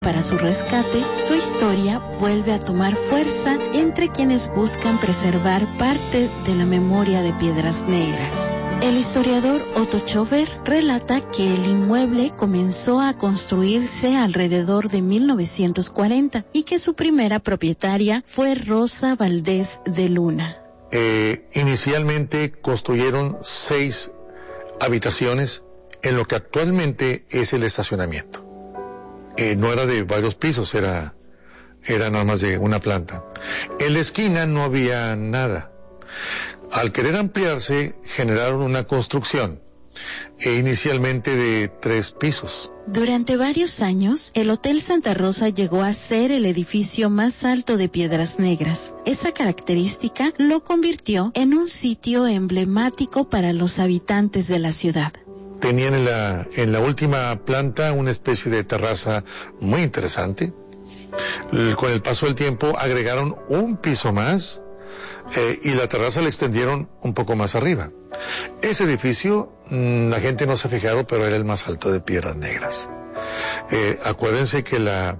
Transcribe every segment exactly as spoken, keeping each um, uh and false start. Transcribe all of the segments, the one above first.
Para su rescate, su historia vuelve a tomar fuerza entre quienes buscan preservar parte de la memoria de Piedras Negras. El historiador Otto Schober relata que el inmueble comenzó a construirse alrededor de mil novecientos cuarenta y que su primera propietaria fue Rosa Valdés de Luna. Eh, inicialmente construyeron seis habitaciones en lo que actualmente es el estacionamiento. Eh, no era de varios pisos, era, era nada más de una planta. En la esquina no había nada. Al querer ampliarse, generaron una construcción, e inicialmente de tres pisos. Durante varios años, el Hotel Santa Rosa llegó a ser el edificio más alto de Piedras Negras. Esa característica lo convirtió en un sitio emblemático para los habitantes de la ciudad. Tenían en la, en la última planta una especie de terraza muy interesante. Con el paso del tiempo agregaron un piso más eh, y la terraza la extendieron un poco más arriba. Ese edificio, mmm, la gente no se ha fijado, pero era el más alto de Piedras Negras. Eh, acuérdense que la,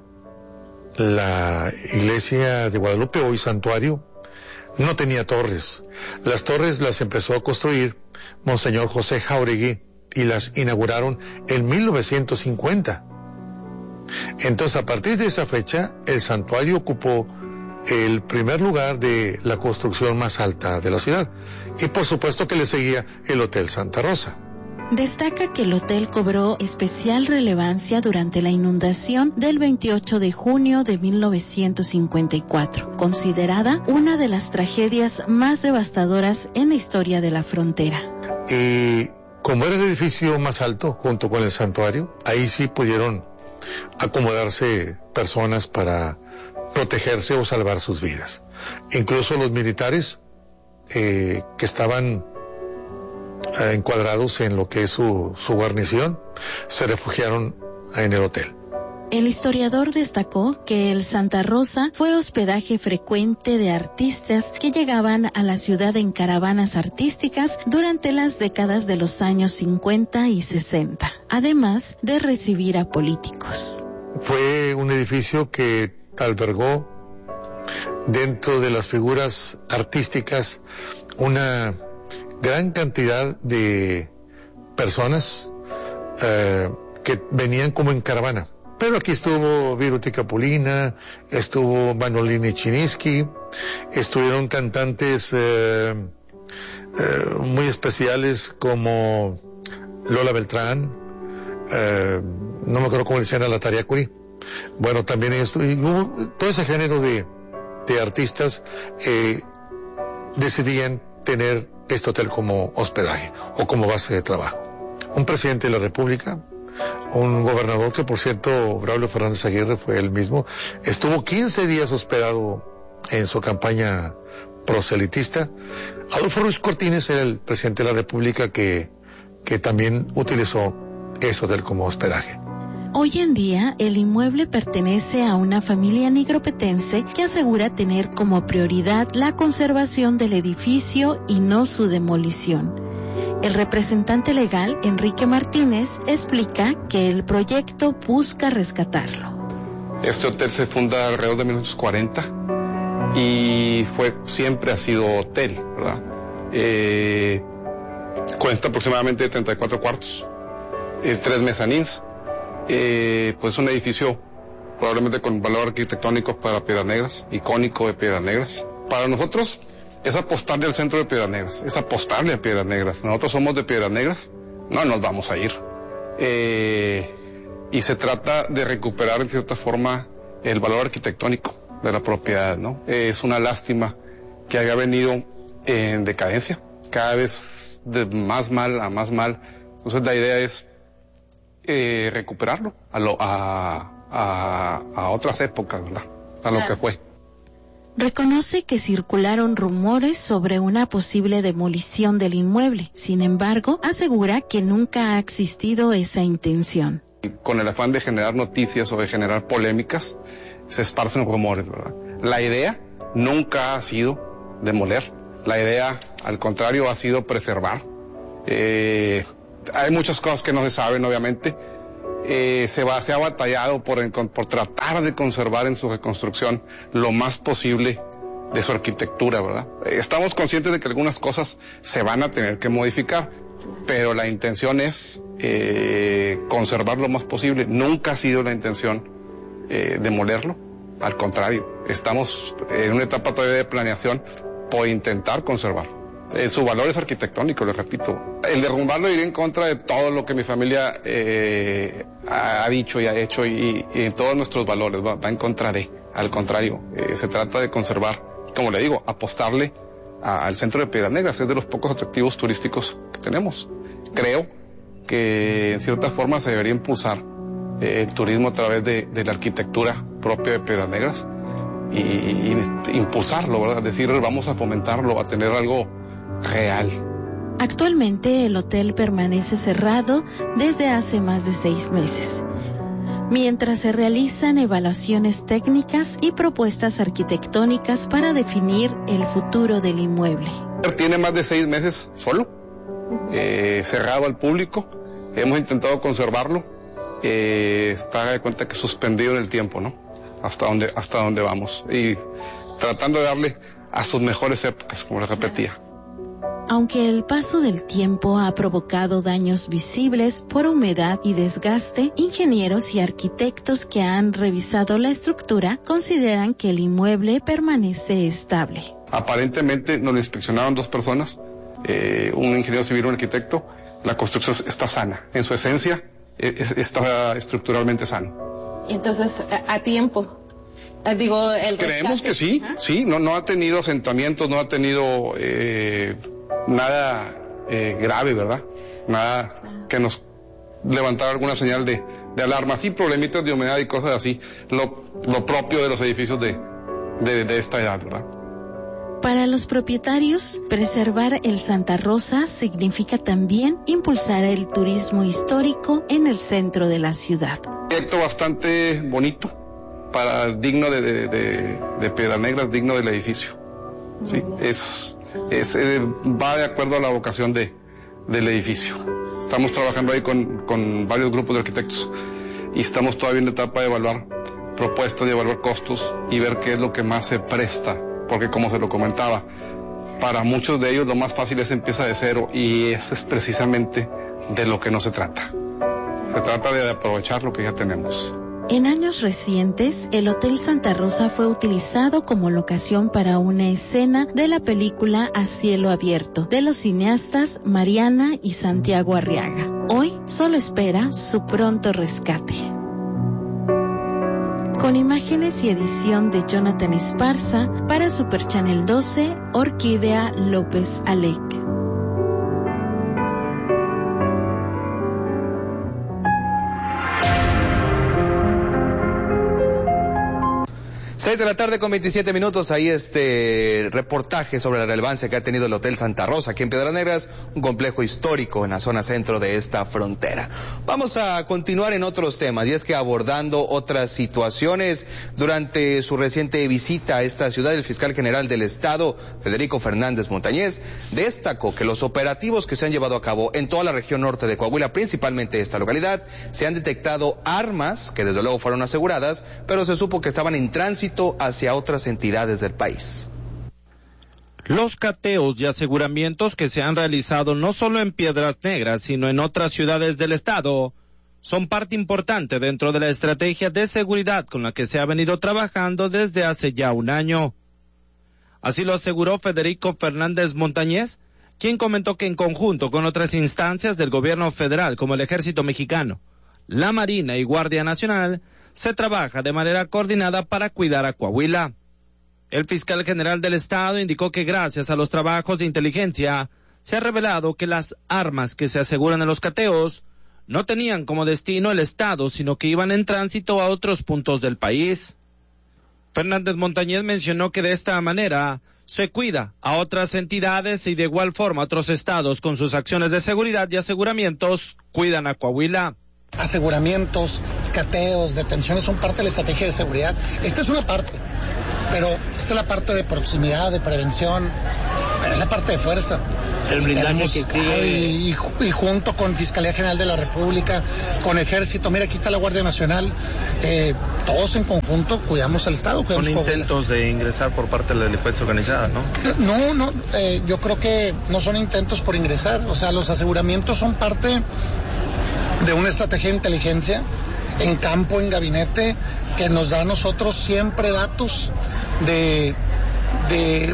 la iglesia de Guadalupe, hoy santuario, no tenía torres. Las torres las empezó a construir Monseñor José Jáuregui, y las inauguraron en mil novecientos cincuenta. Entonces, a partir de esa fecha, el santuario ocupó el primer lugar de la construcción más alta de la ciudad. Y por supuesto que le seguía el Hotel Santa Rosa. Destaca que el hotel cobró especial relevancia durante la inundación del veintiocho de junio de mil novecientos cincuenta y cuatro, considerada una de las tragedias más devastadoras en la historia de la frontera. Y como era el edificio más alto, junto con el santuario, ahí sí pudieron acomodarse personas para protegerse o salvar sus vidas. Incluso los militares eh, que estaban eh, encuadrados en lo que es su, su guarnición, se refugiaron en el hotel. El historiador destacó que el Santa Rosa fue hospedaje frecuente de artistas que llegaban a la ciudad en caravanas artísticas durante las décadas de los años cincuenta y sesenta, además de recibir a políticos. Fue un edificio que albergó dentro de las figuras artísticas una gran cantidad de personas eh, que venían como en caravana. Pero aquí estuvo Viruti Capulina, estuvo Manolini Chiniski, estuvieron cantantes eh, eh, muy especiales como Lola Beltrán, eh, no me acuerdo cómo le decían a la Tariacuri. Bueno, también ellos, y hubo todo ese género de, de artistas eh, decidían tener este hotel como hospedaje o como base de trabajo. Un presidente de la República, un gobernador que, por cierto, Braulio Fernández Aguirre fue el mismo, estuvo quince días hospedado en su campaña proselitista. Adolfo Ruiz Cortines era el presidente de la República que, que también utilizó ese hotel como hospedaje. Hoy en día, el inmueble pertenece a una familia nigropetense que asegura tener como prioridad la conservación del edificio y no su demolición. El representante legal, Enrique Martínez, explica que el proyecto busca rescatarlo. Este hotel se funda alrededor de mil novecientos cuarenta y fue, siempre ha sido hotel, ¿verdad? Eh, cuesta aproximadamente treinta y cuatro cuartos, eh, tres mezanines, eh, pues un edificio probablemente con valor arquitectónico para Piedras Negras, icónico de Piedras Negras. Para nosotros es apostarle al centro de Piedras Negras, es apostarle a Piedras Negras. Nosotros somos de Piedras Negras, no nos vamos a ir. Eh, y se trata de recuperar en cierta forma el valor arquitectónico de la propiedad, ¿no? Eh, es una lástima que haya venido en decadencia, cada vez de más mal a más mal. Entonces la idea es eh, recuperarlo a, lo, a, a, a otras épocas, ¿verdad? A lo que fue. Reconoce que circularon rumores sobre una posible demolición del inmueble. Sin embargo, asegura que nunca ha existido esa intención. Con el afán de generar noticias o de generar polémicas, se esparcen rumores, ¿verdad? La idea nunca ha sido demoler. La idea, al contrario, ha sido preservar. Eh, hay muchas cosas que no se saben, obviamente, eh, se, va, se ha batallado por, por tratar de conservar en su reconstrucción lo más posible de su arquitectura, ¿verdad? Estamos conscientes de que algunas cosas se van a tener que modificar, pero la intención es eh, conservar lo más posible. Nunca ha sido la intención eh, demolerlo, al contrario, estamos en una etapa todavía de planeación por intentar conservarlo. Eh, su valor es arquitectónico, les repito. El derrumbarlo iría en contra de todo lo que mi familia eh, ha, ha dicho y ha hecho y, y en todos nuestros valores, va, va en contra de. Al contrario, eh, se trata de conservar, como le digo, apostarle a, al centro de Piedras Negras. Es de los pocos atractivos turísticos que tenemos. Creo que en cierta forma se debería impulsar eh, el turismo a través de, de la arquitectura propia de Piedras Negras y, y, y impulsarlo, ¿verdad? Decir, vamos a fomentarlo, a tener algo real. Actualmente el hotel permanece cerrado desde hace más de seis meses, mientras se realizan evaluaciones técnicas y propuestas arquitectónicas para definir el futuro del inmueble. Tiene más de seis meses solo, eh, cerrado al público. Hemos intentado conservarlo, eh, está de cuenta que suspendido en el tiempo, ¿no? Hasta donde, hasta donde vamos y tratando de darle a sus mejores épocas, como les repetía. Aunque el paso del tiempo ha provocado daños visibles por humedad y desgaste, ingenieros y arquitectos que han revisado la estructura consideran que el inmueble permanece estable. Aparentemente nos lo inspeccionaron dos personas, eh, un ingeniero civil y un arquitecto. La construcción está sana, en su esencia es, está estructuralmente sano. Entonces, a, a tiempo. Digo, el Creemos rescate, que sí, ¿eh? sí, no, no ha tenido asentamientos, no ha tenido eh, nada eh, grave, ¿verdad? Nada que nos levantara alguna señal de, de alarma. Sí, problemitas de humedad y cosas así, lo, lo propio de los edificios de, de, de esta edad, ¿verdad? Para los propietarios, preservar el Santa Rosa significa también impulsar el turismo histórico en el centro de la ciudad. Un proyecto bastante bonito, para digno de, de, de, de Piedras Negras, digno del edificio. Sí, es, es eh, va de acuerdo a la vocación de, del edificio. Estamos trabajando ahí con, con varios grupos de arquitectos y estamos todavía en la etapa de evaluar propuestas, de evaluar costos y ver qué es lo que más se presta, porque como se lo comentaba, para muchos de ellos lo más fácil es empieza de cero y eso es precisamente de lo que no se trata. Se trata de aprovechar lo que ya tenemos. En años recientes, el Hotel Santa Rosa fue utilizado como locación para una escena de la película A Cielo Abierto de los cineastas Mariana y Santiago Arriaga. Hoy solo espera su pronto rescate. Con imágenes y edición de Jonathan Esparza, para Super Channel doce, Orquídea López Alec. Seis de la tarde con veintisiete minutos, ahí este reportaje sobre la relevancia que ha tenido el Hotel Santa Rosa aquí en Piedras Negras, un complejo histórico en la zona centro de esta frontera. Vamos a continuar en otros temas, y es que abordando otras situaciones, durante su reciente visita a esta ciudad, el fiscal general del estado, Federico Fernández Montañez, destacó que los operativos que se han llevado a cabo en toda la región norte de Coahuila, principalmente esta localidad, se han detectado armas que desde luego fueron aseguradas, pero se supo que estaban en tránsito hacia otras entidades del país. Los cateos y aseguramientos que se han realizado no solo en Piedras Negras, sino en otras ciudades del estado, son parte importante dentro de la estrategia de seguridad con la que se ha venido trabajando desde hace ya un año. Así lo aseguró Federico Fernández Montañez, quien comentó que en conjunto con otras instancias del gobierno federal como el Ejército Mexicano, la Marina y Guardia Nacional, se trabaja de manera coordinada para cuidar a Coahuila. El fiscal general del estado indicó que gracias a los trabajos de inteligencia se ha revelado que las armas que se aseguran en los cateos no tenían como destino el estado, sino que iban en tránsito a otros puntos del país. Fernández Montañez mencionó que de esta manera se cuida a otras entidades y de igual forma otros estados con sus acciones de seguridad y aseguramientos cuidan a Coahuila. Aseguramientos, cateos, detenciones son parte de la estrategia de seguridad. Esta es una parte. pero esta es la parte de proximidad, de prevención, pero es la parte de fuerza. El blindaje Tenemos, que sigue. y, y, y junto con Fiscalía General de la República, con Ejército, mira, aquí está la Guardia Nacional, eh, todos en conjunto cuidamos al Estado. Cuidamos Son intentos de ingresar por parte de la delincuencia organizada, ¿no? No, no, eh, yo creo que no son intentos por ingresar, o sea, los aseguramientos son parte de una estrategia de inteligencia en campo, en gabinete, que nos da a nosotros siempre datos de, de,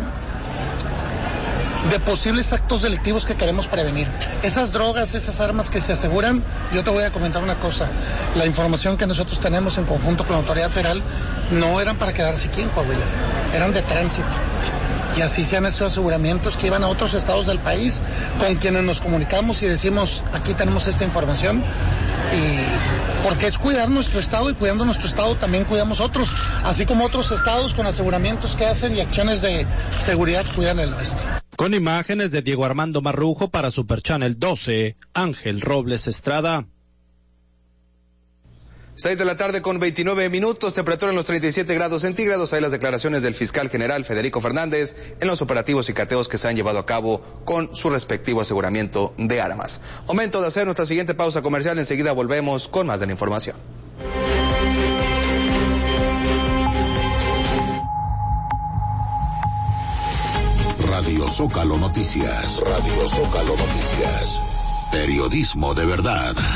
de posibles actos delictivos que queremos prevenir. Esas drogas, esas armas que se aseguran, yo te voy a comentar una cosa, la información que nosotros tenemos en conjunto con la autoridad federal no eran para quedarse aquí en Coahuila, eran de tránsito. Y así se han hecho aseguramientos que iban a otros estados del país, con quienes nos comunicamos y decimos, aquí tenemos esta información, y porque es cuidar nuestro estado, y cuidando nuestro estado también cuidamos otros, así como otros estados con aseguramientos que hacen y acciones de seguridad cuidan el nuestro. Con imágenes de Diego Armando Marrujo para Super Channel doce, Ángel Robles Estrada. Seis de la tarde con veintinueve minutos, temperatura en los treinta y siete grados centígrados. Hay las declaraciones del fiscal general Federico Fernández en los operativos y cateos que se han llevado a cabo con su respectivo aseguramiento de armas. Momento de hacer nuestra siguiente pausa comercial. Enseguida volvemos con más de la información. Radio Zócalo Noticias. Radio Zócalo Noticias. Periodismo de verdad.